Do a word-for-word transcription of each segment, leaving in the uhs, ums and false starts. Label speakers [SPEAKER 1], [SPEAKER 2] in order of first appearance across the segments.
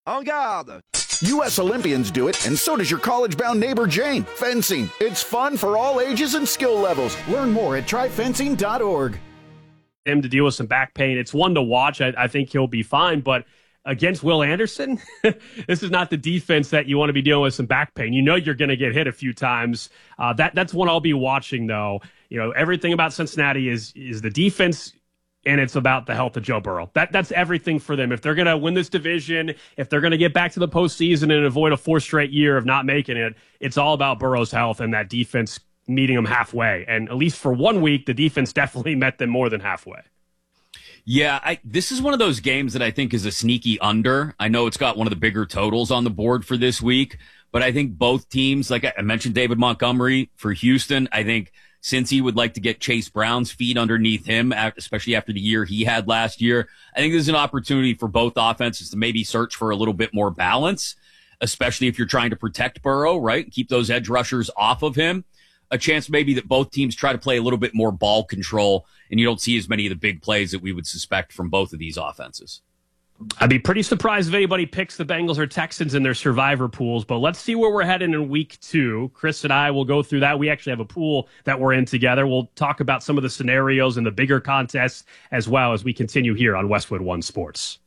[SPEAKER 1] En garde!
[SPEAKER 2] U S Olympians do it, and so does your college-bound neighbor Jane. Fencing. It's fun for all ages and skill levels. Learn more at try fencing dot org.
[SPEAKER 3] Him to deal with some back pain. It's one to watch. I, I think he'll be fine, but against Will Anderson, this is not the defense that you want to be dealing with some back pain. You know you're going to get hit a few times. Uh, that that's one I'll be watching, though. You know, everything about Cincinnati is is the defense, and it's about the health of Joe Burrow. That That's everything for them. If they're going to win this division, if they're going to get back to the postseason and avoid a fourth straight year of not making it, it's all about Burrow's health and that defense meeting them halfway. And at least for one week, the defense definitely met them more than halfway.
[SPEAKER 4] Yeah, I, this is one of those games that I think is a sneaky under. I know it's got one of the bigger totals on the board for this week, but I think both teams, like I mentioned David Montgomery for Houston, I think Cincy would like to get Chase Brown's feet underneath him, especially after the year he had last year. I think this is an opportunity for both offenses to maybe search for a little bit more balance, especially if you're trying to protect Burrow, right? Keep those edge rushers off of him. A chance maybe that both teams try to play a little bit more ball control, and you don't see as many of the big plays that we would suspect from both of these offenses.
[SPEAKER 3] I'd be pretty surprised if anybody picks the Bengals or Texans in their survivor pools, but let's see where we're heading in week two. Chris and I will go through that. We actually have a pool that we're in together. We'll talk about some of the scenarios and the bigger contests as well as we continue here on Westwood One Sports.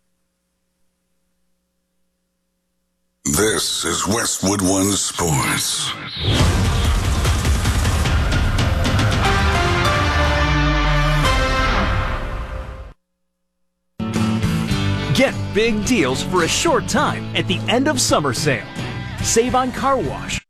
[SPEAKER 5] This is Westwood One Sports.
[SPEAKER 6] Get big deals for a short time at the end of summer sale. Save on car wash,